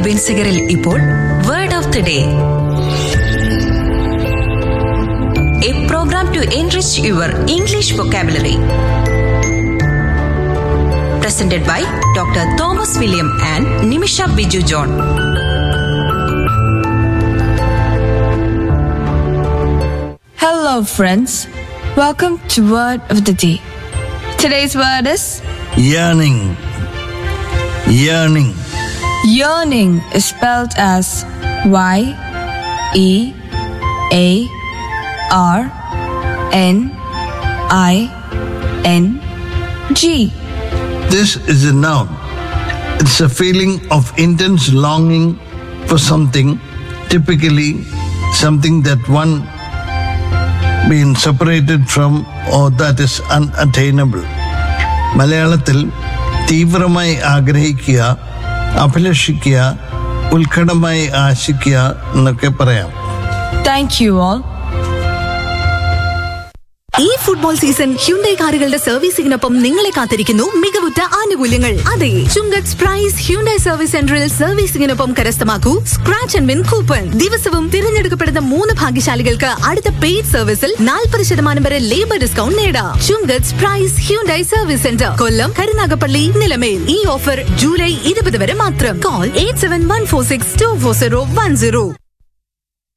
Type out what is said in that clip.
ബെൻസിഗറിൽ ഇപ്പോൾ word of the day. A program to enrich your English vocabulary. Presented by Dr. Thomas William and Nimisha Biju John. Hello friends, welcome to Word of the Day. Today's word is yearning. Yearning. Yearning is spelled as Y-E-A-R-N-I-N-G. This is a noun. It's a feeling of intense longing for something, typically something that one been separated from or that is unattainable. മലയാളത്തിൽ തീവ്രമായി ആഗ്രഹിക്കുക, അഭിലഷിക്കുക, ഉത്കടമായി ആശിക്കുക എന്നൊക്കെ പറയാം. Thank you all. ഈ football season Hyundai കാറുകളുടെ സർവീസിംഗിനൊപ്പം നിങ്ങളെ കാത്തിരിക്കുന്നു മികവുറ്റ ആനുകൂല്യങ്ങൾ. അതെ, ചുങ്കത്ത് പ്രൈസ് ഹ്യുണ്ടൈ സർവീസ് സെന്ററിൽ സർവീസിംഗിനൊപ്പം കരസ്ഥമാക്കൂ സ്ക്രാച്ച് ആൻഡ് വിൻ കൂപ്പൺ. ദിവസവും തിരഞ്ഞെടുക്കപ്പെടുന്ന 3 ഭാഗ്യശാലികൾക്ക് അടുത്ത പെയ്ഡ് സർവീസിൽ 40% വരെ ലേബർ ഡിസ്കൗണ്ട് നേടാം. ചുങ്കത്ത് പ്രൈസ് ഹ്യുണ്ടൈ സർവീസ് സെന്റർ, കൊല്ലം, കരുനാഗപ്പള്ളി, നിലമേൽ. ഈ ഓഫർ ജൂലൈ 20 വരെ മാത്രം. കോൾ 8714624010.